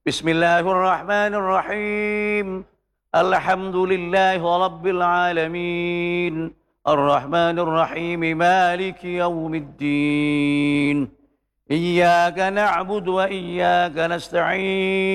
بسم الله الرحمن الرحيم. الحمد لله رب العالمين، الرحمن الرحيم، مالك يوم الدين. إياك نعبد وإياك نستعين.